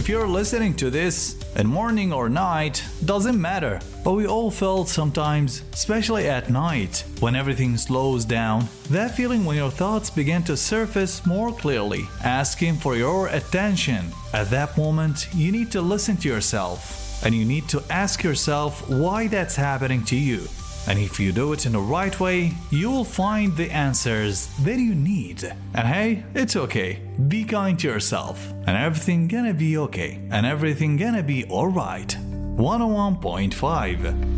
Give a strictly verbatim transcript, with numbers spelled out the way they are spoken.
If you're listening to this in morning or night, doesn't matter. But we all felt sometimes, especially at night, when everything slows down, that feeling when your thoughts begin to surface more clearly, asking for your attention. At that moment, you need to listen to yourself, and you need to ask yourself why that's happening to you. And if you do it in the right way, you will find the answers that you need. And hey, it's okay. Be kind to yourself, and everything gonna be okay, and everything gonna be alright. one oh one point five